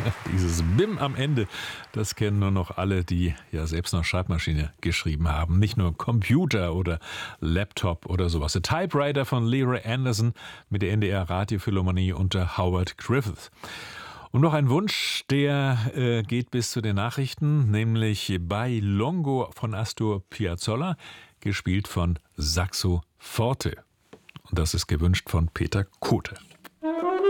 Dieses Bim am Ende, das kennen nur noch alle, die ja selbst noch Schreibmaschine geschrieben haben. Nicht nur Computer oder Laptop oder sowas. The Typewriter von Leroy Anderson mit der NDR Radiophilharmonie unter Howard Griffith. Und noch ein Wunsch, der geht bis zu den Nachrichten, nämlich bei Longo von Astor Piazzolla, gespielt von Saxo Forte. Und das ist gewünscht von Peter Kote.